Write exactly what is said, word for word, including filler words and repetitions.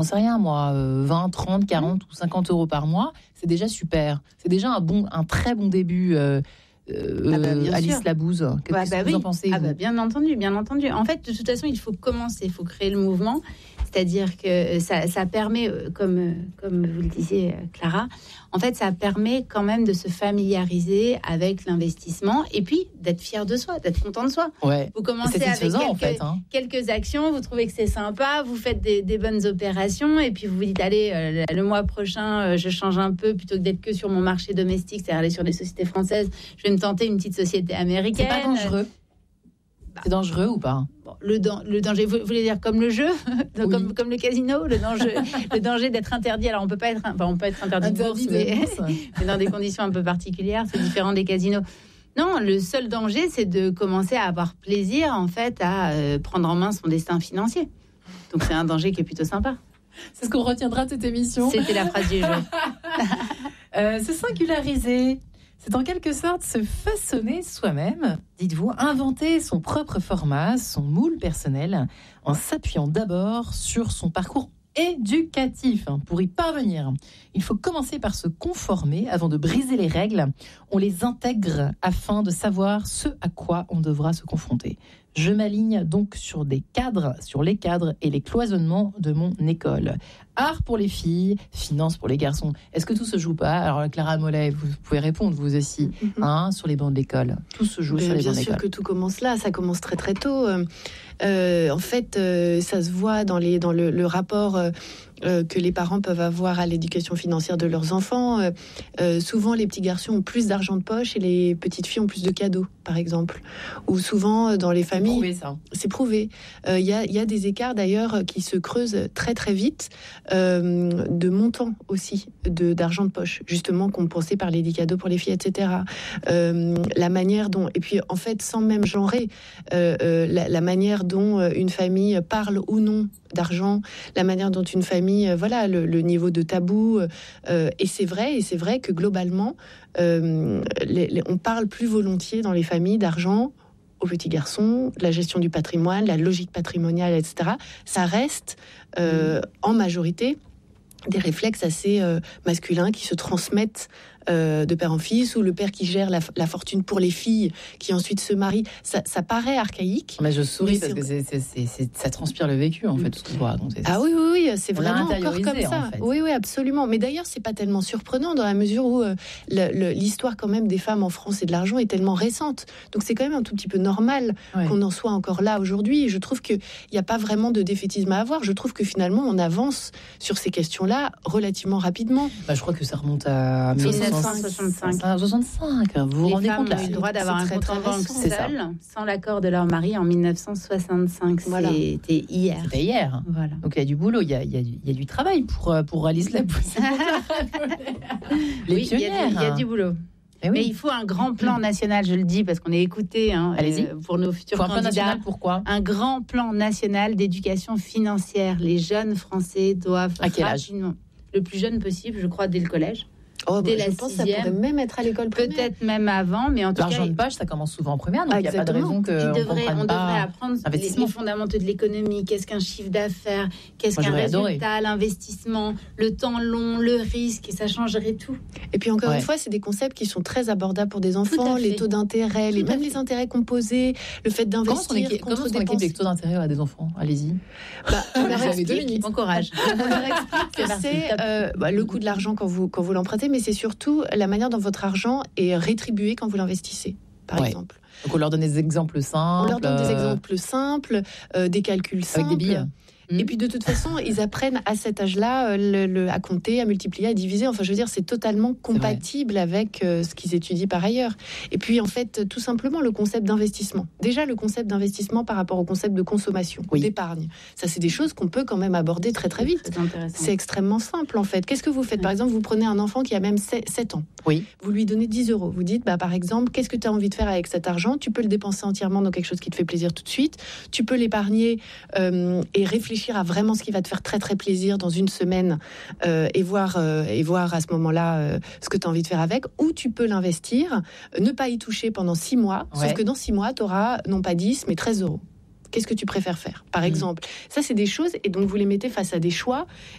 j'en sais rien moi, euh, vingt, trente, quarante mmh. ou cinquante euros par mois, c'est déjà super. C'est déjà un, bon, un très bon début. Euh, euh, ah bah, Alice sûr. Labouze, qu'est-ce bah, que bah, vous oui. en pensez ah bah, Bien entendu, bien entendu. En fait, de toute façon, il faut commencer, il faut créer le mouvement. C'est-à-dire que ça, ça permet, comme, comme vous le disiez, Clara, en fait, ça permet quand même de se familiariser avec l'investissement et puis d'être fier de soi, d'être content de soi. Ouais. Vous commencez avec quelques, en fait, hein. quelques actions, vous trouvez que c'est sympa, vous faites des, des bonnes opérations et puis vous vous dites, allez, euh, le mois prochain, euh, je change un peu plutôt que d'être que sur mon marché domestique, c'est-à-dire aller sur des sociétés françaises, je vais me tenter une petite société américaine. C'est pas dangereux C'est dangereux ou pas? Bon, le, dan- le danger, vous voulez dire comme le jeu, oui. comme, comme le casino, le danger, le danger d'être interdit. Alors on peut pas être, enfin on peut être interdit, interdit de bourse, mais, bourse. mais dans des conditions un peu particulières, c'est différent des casinos. Non, le seul danger, c'est de commencer à avoir plaisir en fait à euh, prendre en main son destin financier. Donc c'est un danger qui est plutôt sympa. C'est ce qu'on retiendra de cette émission. C'était la phrase du jour. euh, se singulariser. C'est en quelque sorte se façonner soi-même, dites-vous, inventer son propre format, son moule personnel, en s'appuyant d'abord sur son parcours éducatif. Pour y parvenir, il faut commencer par se conformer avant de briser les règles. On les intègre afin de savoir ce à quoi on devra se confronter. Je m'aligne donc sur des cadres, sur les cadres et les cloisonnements de mon école. Art pour les filles, finance pour les garçons. Est-ce que tout se joue pas? Alors Clara Mollet, vous pouvez répondre vous aussi, mm-hmm. hein, sur les bancs de l'école. Tout se joue Mais sur les bancs bancs de l'école. Bien sûr que tout commence là, ça commence très très tôt. Euh, en fait, euh, ça se voit dans, les, dans le, le rapport euh, euh, que les parents peuvent avoir à l'éducation financière de leurs enfants. Euh, euh, souvent, les petits garçons ont plus d'argent de poche et les petites filles ont plus de cadeaux, par exemple. Ou souvent, dans les familles... C'est prouvé, ça. C'est prouvé. Il euh, y, a, y a des écarts, d'ailleurs, qui se creusent très, très vite, euh, de montant aussi, de, d'argent de poche, justement, compensé par les cadeaux pour les filles, et cetera. Euh, la manière dont... Et puis, en fait, sans même genrer, euh, euh, la, la manière dont une famille parle ou non d'argent, la manière dont une famille, euh, voilà, le, le niveau de tabou. Euh, et c'est vrai, et c'est vrai que globalement, euh, les, les, on parle plus volontiers dans les familles d'argent aux petits garçons, la gestion du patrimoine, la logique patrimoniale, et cetera. Ça reste euh, mmh. en majorité des réflexes assez euh, masculins qui se transmettent euh, de père en fils, ou le père qui gère la, la fortune pour les filles qui ensuite se marient. Ça, ça paraît archaïque. Mais je souris mais parce que c'est, c'est, c'est, c'est, ça transpire le vécu, en fait, tout ce qu'on voit. Donc c'est, ah oui, oui, oui, c'est vraiment encore comme ça. En fait. Oui, oui, absolument. Mais d'ailleurs, c'est pas tellement surprenant dans la mesure où euh, le, le, l'histoire quand même des femmes en France et de l'argent est tellement récente. Donc c'est quand même un tout petit peu normal ouais. qu'on en soit encore là aujourd'hui. Et je trouve qu'il n'y a pas vraiment de défaitisme à avoir. Je trouve que finalement, on avance sur ces questions-là relativement rapidement. Bah, je crois que ça remonte à dix-neuf cent soixante-cinq. soixante-cinq. Vous vous les rendez femmes compte là? ont eu le droit d'avoir un compte en banque seul, sans l'accord de leur mari en dix-neuf cent soixante-cinq. Voilà. C'était hier. C'était hier. Voilà. Donc il y a du boulot, il y a, il y a, il y a du travail pour, pour Alice Labouze. Les oui, pionnières. Il y, y a du boulot. Mais, oui. Mais il faut un grand plan national, je le dis, parce qu'on est écouté hein, Allez-y. Euh, pour nos futurs faut un candidats. Plan national, pourquoi? Un grand plan national d'éducation financière. Les jeunes Français doivent à quel âge? rapidement, le plus jeune possible, je crois, dès le collège. Oh, bah, je pense que ça pourrait même être à l'école primaire. Peut-être même avant, mais en tout l'argent cas... de poche, ça commence souvent en première, donc il ah, n'y a pas de raison qu'on on comprenne pas pas devrait apprendre les, les fondamentaux de l'économie. Qu'est-ce qu'un chiffre d'affaires? Qu'est-ce Moi, qu'un résultat? adoré. L'investissement, le temps long, le risque, et ça changerait tout. Et puis encore ouais. une fois, c'est des concepts qui sont très abordables pour des enfants. Les taux d'intérêt, les, même les intérêts composés, le fait d'investir comment est, contre des dépenses. Les taux d'intérêt à des enfants? Allez-y. Bah, on leur explique, bon courage. On leur explique que c'est euh, bah, le coût de l'argent quand vous, quand vous l'empruntez, mais c'est surtout la manière dont votre argent est rétribué quand vous l'investissez, par ouais. exemple. Donc on leur donne des exemples simples. On leur donne des exemples simples, euh, des calculs simples. Avec des billes. Et puis de toute façon, ils apprennent à cet âge-là le, le, à compter, à multiplier, à diviser. Enfin, je veux dire, c'est totalement compatible avec euh, ce qu'ils étudient par ailleurs. Et puis, en fait, tout simplement, le concept d'investissement. Déjà, le concept d'investissement par rapport au concept de consommation, oui. d'épargne. Ça, c'est des choses qu'on peut quand même aborder très, très vite. C'est, c'est extrêmement simple, en fait. Qu'est-ce que vous faites? Oui. Par exemple, vous prenez un enfant qui a même sept ans. Oui. Vous lui donnez dix euros. Vous dites, bah, par exemple, qu'est-ce que tu as envie de faire avec cet argent? Tu peux le dépenser entièrement dans quelque chose qui te fait plaisir tout de suite. Tu peux l'épargner euh, et réfléchir à vraiment ce qui va te faire très très plaisir dans une semaine euh, et voir euh, et voir à ce moment-là euh, ce que tu as envie de faire avec, ou tu peux l'investir, euh, ne pas y toucher pendant six mois, ouais. sauf que dans six mois tu auras non pas dix mais treize euros. Qu'est-ce que tu préfères faire, par mmh. exemple? Ça, c'est des choses, et donc vous les mettez face à des choix,